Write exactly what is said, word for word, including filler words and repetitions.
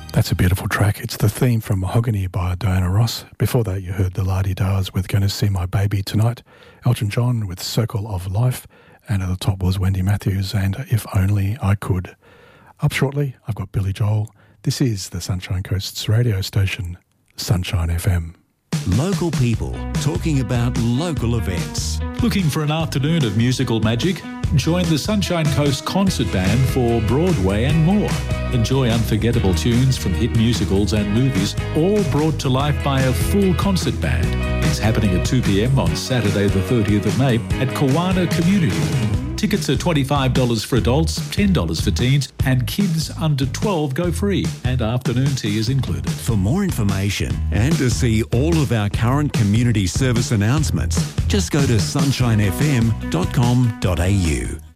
That's a beautiful track. It's the theme from Mahogany by Diana Ross. Before that, you heard the La-Di-Dahs with Gonna See My Baby Tonight, Elton John with Circle of Life, and at the top was Wendy Matthews and If Only I Could. Up shortly, I've got Billy Joel. This is the Sunshine Coast's radio station, Sunshine F M. Local people talking about local events. Looking for an afternoon of musical magic? Join the Sunshine Coast Concert Band for Broadway and more. Enjoy unforgettable tunes from hit musicals and movies, all brought to life by a full concert band. It's happening at two p.m. on Saturday the thirtieth of May at Kawana Community. Tickets are twenty-five dollars for adults, ten dollars for teens, and kids under twelve go free, and afternoon tea is included. For more information and to see all of our current community service announcements, just go to sunshine f m dot com dot a u.